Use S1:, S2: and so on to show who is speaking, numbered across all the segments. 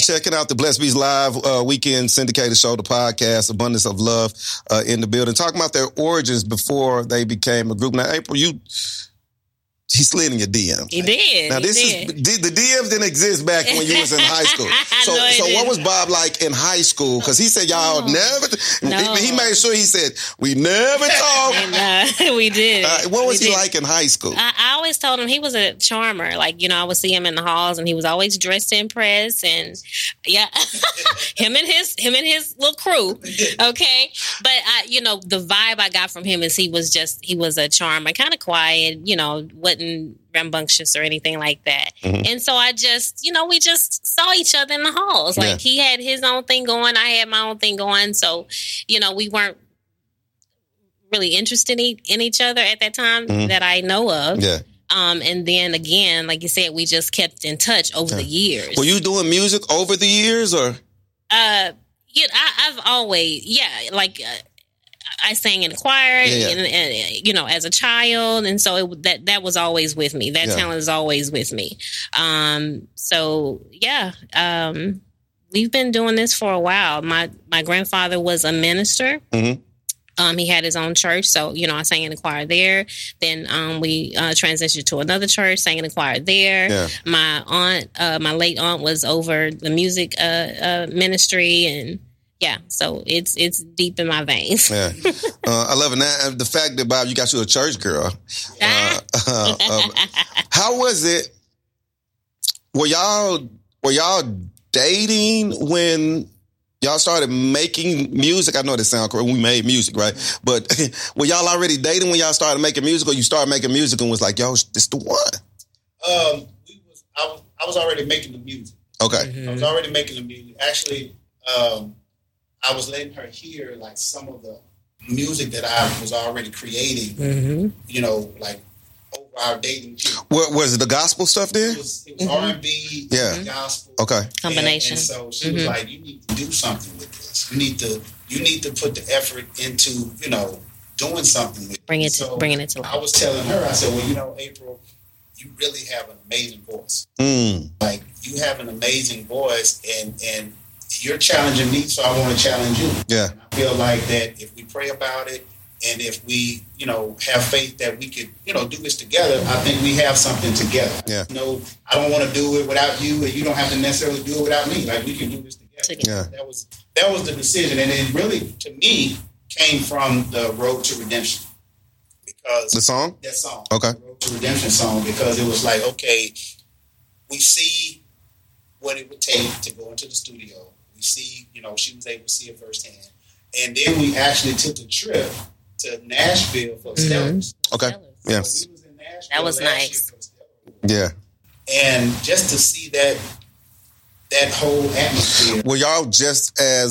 S1: checking out the Blessed Beats Live weekend syndicated show, the podcast, Abundance of Love, in the building, talking about their origins before they became a group. Now, April, he slid in your DM.
S2: He did.
S1: Now, the DMs didn't exist back when you was in high school. So what was Bob like in high school? Because he said y'all never. No. He made sure he said we never talked.
S2: We did.
S1: What was he like in high school?
S2: I always told him he was a charmer. Like, I would see him in the halls, and he was always dressed to impress. And him and his little crew. Okay, but the vibe I got from him is he was a charmer, kind of quiet. Wasn't rambunctious or anything like that. Mm-hmm. And so I just, we just saw each other in the halls. Like he had his own thing going, I had my own thing going. So, we weren't really interested in each other at that time that I know of. Yeah. And then again, like you said, we just kept in touch over the years.
S1: Were you doing music over the years or?
S2: I've always, I sang in the choir, and as a child, and so that was always with me. That talent is always with me. We've been doing this for a while. My grandfather was a minister. Mm-hmm. He had his own church, so I sang in the choir there. Then we transitioned to another church, sang in the choir there. Yeah. My aunt, my late aunt, was over the music ministry and. Yeah, so it's deep in my veins. Yeah,
S1: I love it. Now, the fact that, Bob, you got you a church girl. How was it? Were y'all dating when y'all started making music? I know that sounds correct. We made music, right? But were y'all already dating when y'all started making music, or you started making music and was like, "Yo, this the one"?
S3: I was already making the music.
S1: Okay,
S3: I was already making the music. Actually. I was letting her hear like some of the music that I was already creating, like over our dating period.
S1: Was it the gospel stuff there?
S3: It was R&B, gospel.
S1: Okay.
S2: Combination.
S3: And so she was like, you need to do something with this. You need to put the effort into, doing something with it.
S2: Bringing it to life.
S3: I was telling her, I said, well, April, you really have an amazing voice. Like, you have an amazing voice, and you're challenging me, so I want to challenge you.
S1: Yeah.
S3: And I feel like that if we pray about it, and if we, have faith that we could, do this together, I think we have something together. Yeah. I don't want to do it without you, and you don't have to necessarily do it without me. Like, we can do this together. Yeah. That was the decision, and it really, to me, came from the Road to Redemption. Because
S1: the song?
S3: That song.
S1: Okay.
S3: The Road to Redemption song, because it was like, okay, we see what it would take to go into the studio. We see, she was able to see it firsthand. And then we actually took a trip to Nashville for Stellars.
S1: Okay. Yeah.
S3: So we was in Nashville.
S2: That was nice.
S1: Yeah.
S3: And just to see that whole atmosphere.
S1: Were y'all just as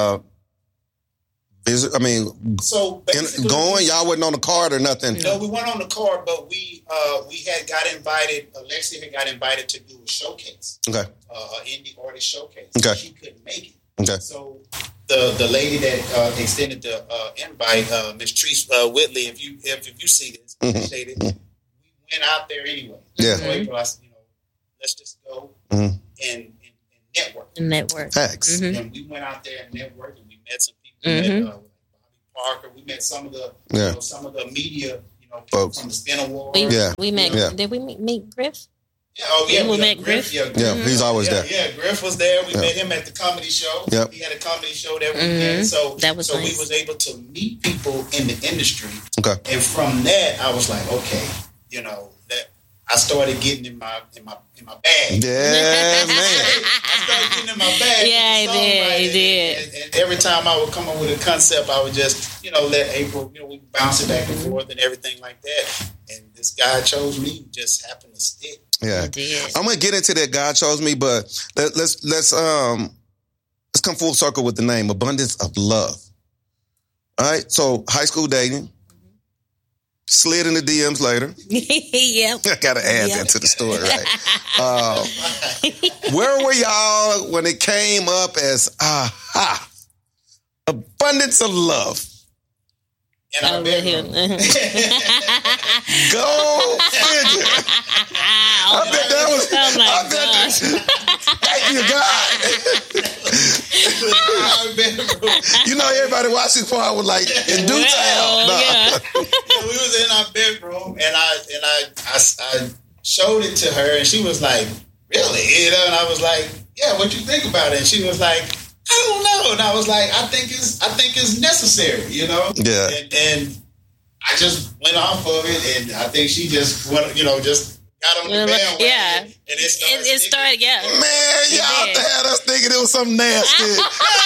S3: so
S1: y'all wasn't on the card or nothing?
S3: No, we weren't on the card, but we had got invited. Alexia had got invited to do a showcase.
S1: Okay.
S3: An indie artist showcase.
S1: Okay.
S3: She couldn't make it.
S1: Okay.
S3: So the lady that extended the invite, Miss Treese Whitley, if you see this, appreciate it. We went out there anyway.
S1: Yeah.
S3: So April, I said, let's just go and network.
S2: Network.
S1: Thanks.
S3: Mm-hmm. And we went out there and networked, and we met some people. We met Bobby Parker. We met some of the media,
S1: folks
S3: from the Spin Award.
S2: We met. Did we meet Griff?
S3: Yeah,
S2: we met Griff.
S1: He's always there.
S3: Yeah, Griff was there. We met him at the comedy show.
S1: Yep.
S3: He had a comedy show that weekend. So
S2: that was nice.
S3: We was able to meet people in the industry.
S1: Okay.
S3: And from that, I was like, okay, that I started getting in my bag.
S1: Yeah, man.
S3: I started getting in my bag.
S2: Yeah, he did.
S3: And every time I would come up with a concept, I would just, let April, we bounce it back and forth and everything like that. And this guy chose me, just happened to stick.
S1: Yeah, I'm gonna get into that. God chose me, but let's come full circle with the name Abundance of Love. All right, so high school dating, slid in the DMs later.
S2: Yep,
S1: I gotta add that to the story, right? Where were y'all when it came up as Abundance of Love?
S3: In our bedroom.
S1: Go figure. I bet that was.
S2: Oh my gosh.
S1: Thank you, God. You know, everybody watching this part was like, in due time.
S3: Yeah, we was in our bedroom, and I showed it to her, and she was like, "Really?" You know, and I was like, "Yeah, what you think about it?" And she was like, "I don't know." And I was like, I think it's necessary, you know?
S1: Yeah.
S3: And I just went off of it, and I think she just went, just got on the bandwagon.
S2: Yeah.
S3: And it
S2: started, yeah.
S1: Man, y'all had us thinking it was something nasty.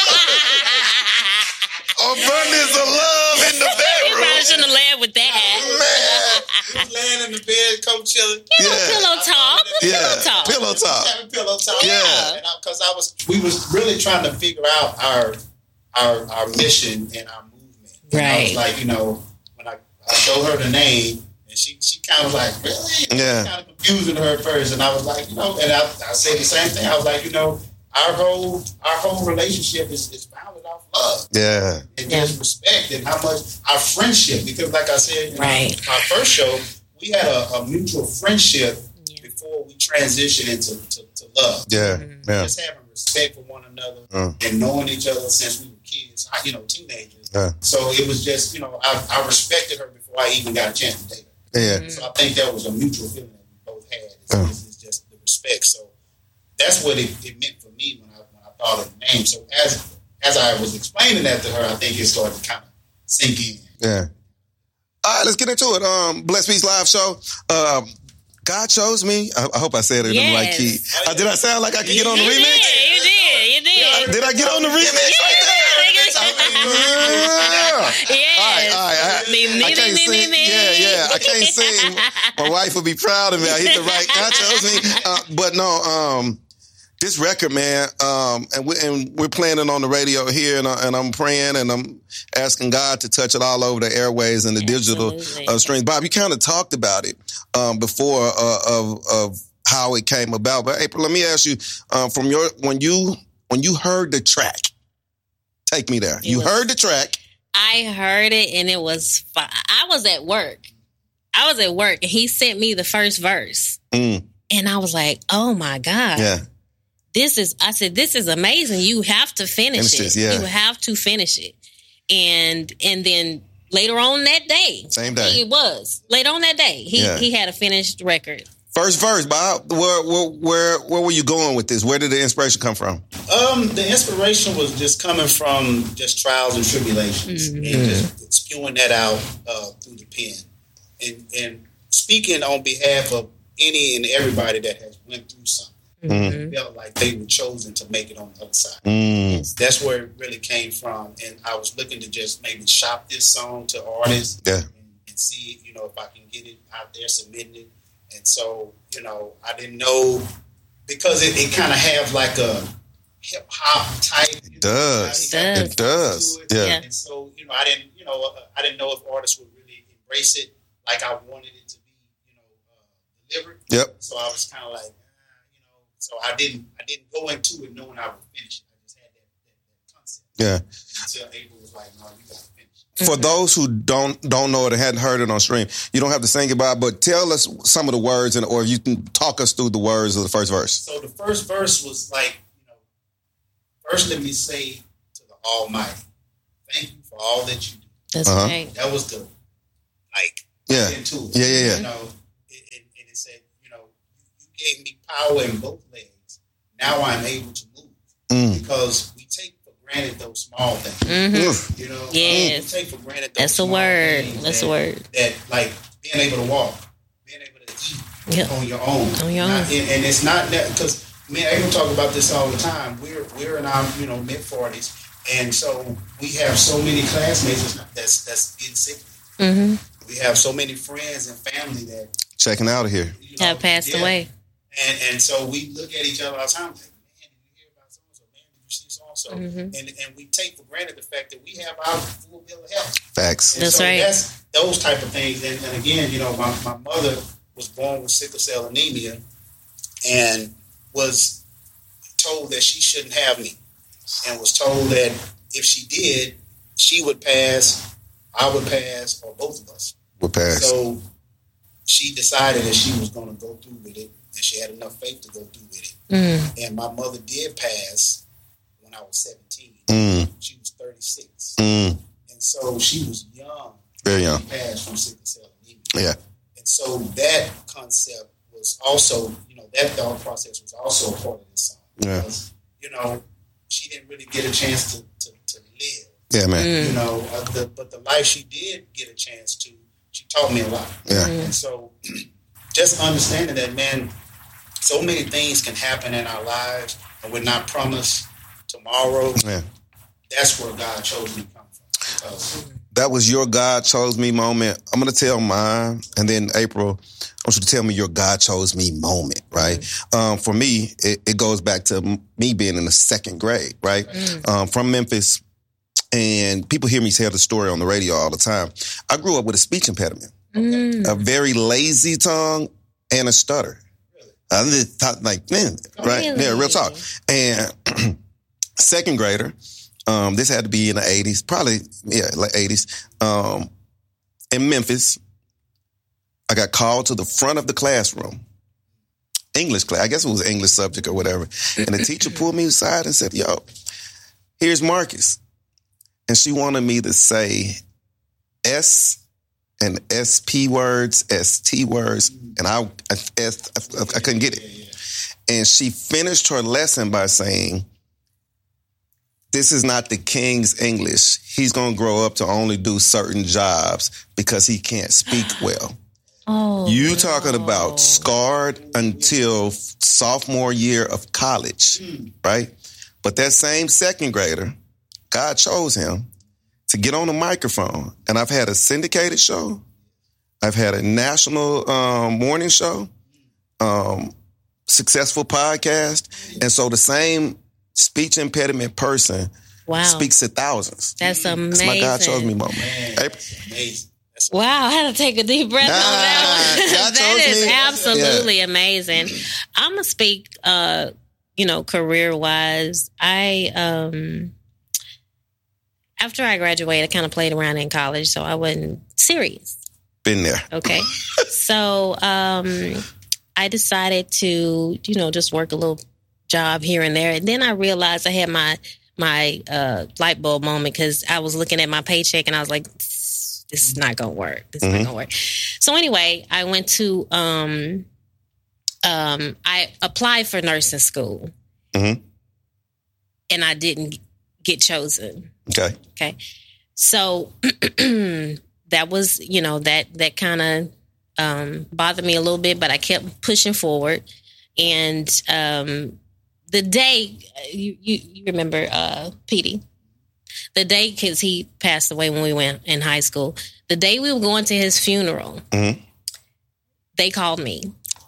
S1: Abundance of love in the bedroom.
S2: You probably shouldn't have led with that.
S3: Man. Laying in the bed, co-chilling.
S2: Pillow talk.
S1: Pillow talk.
S3: Having pillow talk.
S1: Yeah.
S3: Because we was really trying to figure out our mission and our movement. And I was like, when I showed her the name, and she kind of was like, really?
S1: Yeah.
S3: Kind of confusing her at first, and I was like, and I said the same thing. I was like, our whole relationship is founded off love.
S1: Yeah.
S3: And just respect and how much our friendship, because like I said, our first show, we had a mutual friendship before we transitioned into love.
S1: Yeah. Yeah.
S3: Just having respect for one another and knowing each other since we were kids, teenagers.
S1: Yeah.
S3: So it was just, I respected her before I even got a chance to date her.
S1: Yeah.
S3: So I think that was a mutual feeling that we both had. It's just the respect. So that's what it meant for me when I thought of the name. So as I was explaining that to her, I think it started to kind of sink in.
S1: Yeah. All right, let's get into it. Blessed Peace Live Show. God chose me. I hope I said it in the right key. Did I sound like I could get on the remix?
S2: You did.
S1: Did I get on the remix right there? All right. I can't sing. Yeah. I can't sing. My wife will be proud of me. I hit the right. God chose me. But no, this record, man, and we're playing it on the radio here, and I'm praying and I'm asking God to touch it all over the airways and the digital streams. Bob, you kind of talked about it before of how it came about. But April, let me ask you, when you heard the track, take me there. You heard the track.
S2: I heard it, and it was fun. I was at work, and he sent me the first verse, and I was like, "Oh my God!"
S1: Yeah.
S2: I said, this is amazing. You have to finish it.
S1: Yeah.
S2: You have to finish it. And then later on that day.
S1: Same day.
S2: It was. Later on that day, he had a finished record.
S1: First verse, Bob. Where were you going with this? Where did the inspiration come from?
S3: The inspiration was just coming from just trials and tribulations and just spewing that out through the pen. And speaking on behalf of any and everybody that has went through something. Felt like they were chosen to make it on the other side. That's where it really came from. And I was looking to just maybe shop this song to artists and see, if I can get it out there, submitting it. And so, I didn't know, because it kind of have like a hip hop type.
S1: It does. Yeah.
S3: And so, I didn't know if artists would really embrace it like I wanted it to be, delivered.
S1: Yep.
S3: So I was kind of like, so I didn't go into it knowing I would finish it. I just had that concept.
S1: Yeah.
S3: Until April was like, "No, you got to finish it."
S1: For those who don't know it or hadn't heard it on stream, you don't have to sing it, Bob, but tell us some of the words, or you can talk us through the words of the first verse.
S3: So the first verse was like, first let me say to the Almighty, thank you for all that you do.
S2: That's right.
S3: That was the into it.
S1: Yeah.
S3: And it said, you gave me power in both legs. Now I'm able to move because we take for granted those small things.
S2: Yes.
S3: We take for granted those
S2: That's a
S3: small
S2: word.
S3: things
S2: That's a word.
S3: That like being able to walk, being able to eat on your own. And it's not that, because me and April talk about this all the time. We're in our mid-40s, and so we have so many classmates that's getting sick. We have so many friends and family that
S1: checking out of here
S2: have passed away.
S3: And so we look at each other all the time, like, man, did you hear about so-and-so? Man, did you see so-and-so? And we take for granted the fact that we have our full bill of health.
S1: Facts.
S3: And
S2: that's right.
S3: That's those type of things. And again, my mother was born with sickle cell anemia and was told that she shouldn't have me, and was told that if she did, she would pass, I would pass, or both of us
S1: would pass.
S3: So she decided that she was going to go through with it, and she had enough faith to go through with it. And my mother did pass when I was 17. She was 36. And so she was young.
S1: Very young.
S3: She passed from sickle cell anemia.
S1: Yeah.
S3: And so that concept was also, that thought process was also a part of this song.
S1: Yeah.
S3: Because, she didn't really get a chance to live.
S1: Yeah, man.
S3: But the life she did get a chance to, she taught me a lot.
S1: Yeah.
S3: And so just understanding that, man, so many things can happen in our lives and we're not promised tomorrow.
S1: Yeah.
S3: That's where God chose me to come from. Because
S1: that was your God chose me moment. I'm going to tell mine, and then April, I want you to tell me your God chose me moment, right? For me, it goes back to me being in the second grade, right? From Memphis, and people hear me tell the story on the radio all the time. I grew up with a speech impediment, a very lazy tongue, and a stutter. I just thought, like, man, right?
S2: Really?
S1: Yeah, real talk. And second grader, this had to be in the 80s, probably, like 80s. In Memphis, I got called to the front of the classroom, English class. I guess it was an English subject or whatever. And the teacher pulled me aside and said, yo, here's Marcus. And she wanted me to say S and SP words, ST words, and I couldn't get it. And she finished her lesson by saying, this is not the king's English. He's going to grow up to only do certain jobs because he can't speak well.
S2: Oh,
S1: you talking about scarred until sophomore year of college, right? But that same second grader, God chose him to get on the microphone. And I've had a syndicated show. I've had a national morning show, successful podcast. And so the same speech impediment person speaks to thousands.
S2: That's amazing.
S1: That's my God chose me moment.
S3: amazing.
S2: Wow, I had to take a deep breath on that one. That is absolutely amazing. I'm going to speak, career-wise. After I graduated, I kind of played around in college, so I wasn't serious.
S1: Been there.
S2: Okay. So I decided to, just work a little job here and there. And then I realized I had my light bulb moment because I was looking at my paycheck and I was like, this is not going to work. This is not going to work. So anyway, I went to, I applied for nursing school and I didn't get chosen. Okay. So that was, that kind of bothered me a little bit, but I kept pushing forward. And the day, you remember Petey? The day, because he passed away when we went in high school, the day we were going to his funeral, they called me.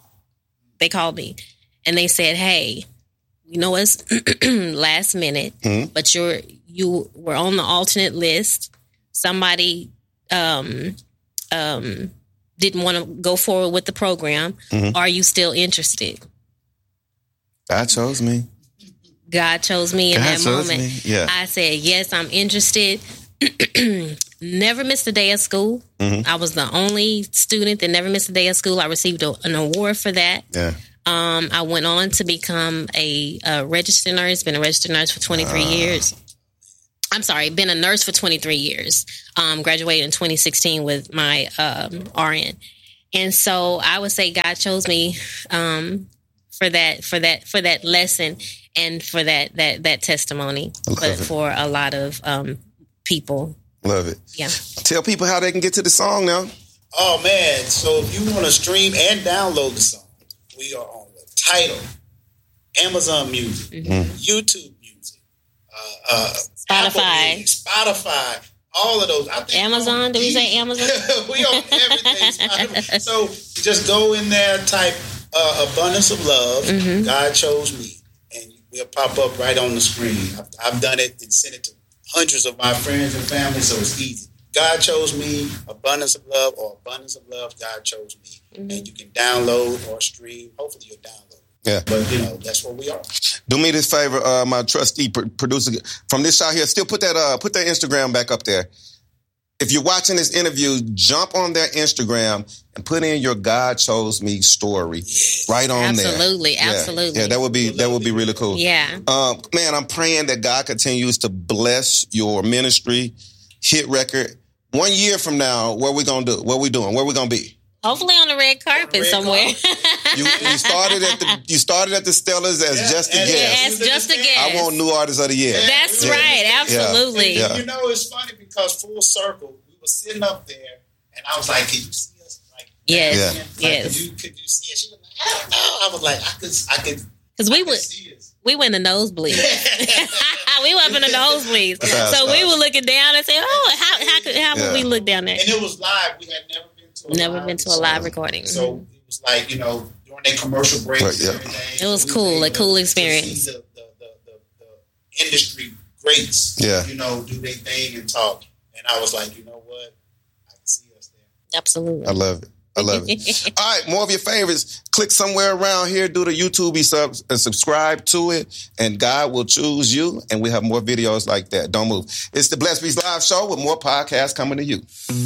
S2: And they said, hey, it's last minute, but you were on the alternate list. Somebody didn't want to go forward with the program. Are you still interested?
S1: God chose me.
S2: God chose me in that moment.
S1: Yeah.
S2: I said, yes, I'm interested. Never missed a day of school. I was the only student that never missed a day of school. I received an award for that.
S1: Yeah.
S2: I went on to become a registered nurse, been a registered nurse for 23 years. I'm sorry, been a nurse for 23 years. Graduated in 2016 with my RN. And so I would say God chose me for that lesson and for that testimony for a lot of people.
S1: Love it.
S2: Yeah.
S1: Tell people how they can get to the song now.
S3: Oh, man. So if you want to stream and download the song, we are on the Tidal, Amazon Music, YouTube Music, Spotify, all of those.
S2: Amazon? Did we say Amazon?
S3: We on everything. So just go in there, type Abundance of Love, God Chose Me, and we'll pop up right on the screen. I've done it and sent it to hundreds of my friends and family, so it's easy. God Chose Me, Abundance of Love, or Abundance of Love, God Chose Me. And you can download or stream. Hopefully you'll download.
S1: Yeah.
S3: But, that's where we are.
S1: Do me this favor, my trusty producer, from this shot here, still put that Instagram back up there. if you're watching this interview, jump on their Instagram and put in your God Chose Me story right on there.
S2: Absolutely.
S1: Yeah, that would be really cool.
S2: Yeah.
S1: Man, I'm praying that God continues to bless your ministry, hit record. 1 year from now, what we gonna do? What we doing? Where we gonna be?
S2: Hopefully on the red carpet somewhere.
S1: You started at the Stellars as just a guest.
S2: As just a guest.
S1: I want New Artist of the Year.
S2: That's right. Absolutely.
S3: And, you know, it's funny because full circle, we were sitting up there, and I was like, "Can you see us?" Like,
S2: yes,
S3: like,
S2: yes.
S3: Could you see it? She was like, "I don't know." I was like, "I could."
S2: Because we went in the nosebleeds. We went in the nosebleeds. So we were looking down and saying, "Oh, how would we look down there?"
S3: And it was live. We had never been to a live recording. So it was like, you know, during their commercial breaks and everything.
S2: It was cool, a cool experience.
S3: The industry greats, you know, do their thing and talk. And I was like, you know what? I can see us there.
S2: Absolutely.
S1: I love it. All right, more of your favorites. Click somewhere around here, do the YouTube subs and subscribe to it, and God will choose you, and we have more videos like that. Don't move. It's the Blessed Beast Live Show with more podcasts coming to you.